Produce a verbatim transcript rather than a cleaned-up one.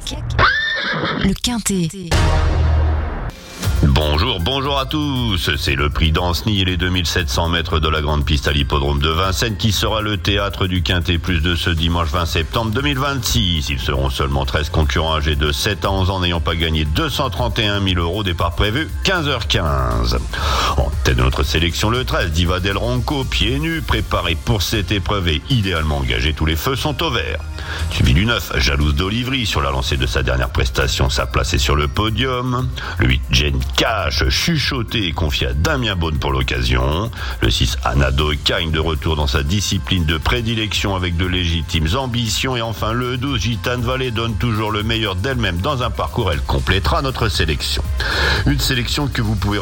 avec le Quintet. Bonjour, bonjour à tous. C'est le prix d'Ancenis et les deux mille sept cents mètres de la grande piste à l'hippodrome de Vincennes qui sera le théâtre du Quintet plus de ce dimanche vingt septembre deux mille vingt-six. Ils seront seulement treize concurrents âgés de sept à onze ans n'ayant pas gagné deux cent trente et un mille euros. Départ prévu quinze heures quinze. En tête de notre sélection, le treize, Diva del Ronco, pieds nus, préparé pour cette épreuve et idéalement engagé. Tous les feux sont au vert. Suivi du neuf, Jalouse d'Olivry, sur la lancée de sa dernière prestation, sa place est sur le podium. Le huit, Jane Cash, chuchoté et confié à Damien Beaune pour l'occasion. Le six, Anado Cagne, de retour dans sa discipline de prédilection avec de légitimes ambitions. Et enfin le douze, Gitane Vallée, donne toujours le meilleur d'elle-même dans un parcours. Elle complétera notre sélection. Une sélection que vous pouvez